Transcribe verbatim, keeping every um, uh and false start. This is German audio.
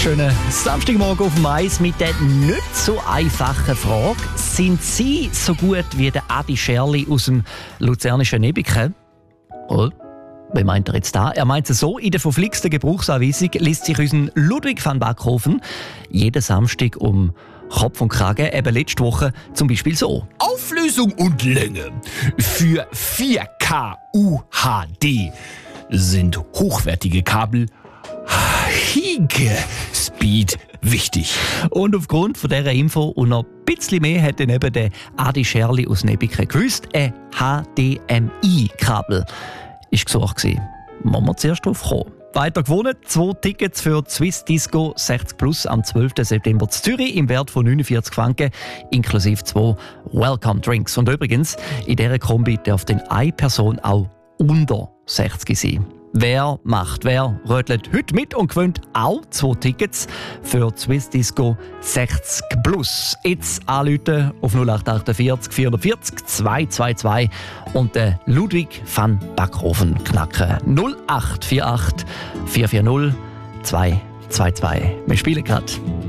Schönen Samstagmorgen auf dem Eis mit der nicht so einfachen Frage. Sind Sie so gut wie der Adi Scherli aus dem luzernischen Nebiken? Oh, wie meint er jetzt da? Er meint es so, in der verflixten Gebrauchsanweisung liest sich unser Ludwig van Backhofen jeden Samstag um Kopf und Kragen, eben letzte Woche zum Beispiel so. Auflösung und Länge für vier K U H D sind hochwertige Kabel High-Speed wichtig. Und aufgrund von dieser Info und noch ein bisschen mehr hat dann eben der Adi Scherli aus Nebiken gewusst, ein H D M I-Kabel ist gesucht gewesen. Wollen wir zuerst drauf kommen. Weiter gewonnen, zwei Tickets für die Swiss Disco sechzig plus am zwölften September in Zürich im Wert von neunundvierzig Franken, inklusive zwei Welcome Drinks. Und übrigens, in dieser Kombi darf dann eine Person auch unter sechzig sein. Wer macht, wer rötelt heute mit und gewinnt auch zwei Tickets für die Swiss Disco sechzig plus. Jetzt anrufen auf null acht achtundvierzig vierundvierzig zweihundertzweiundzwanzig und den Ludwig van Backhofen knacken. null acht acht vier acht vier vier null zwei zwei zwei. Wir spielen gerade.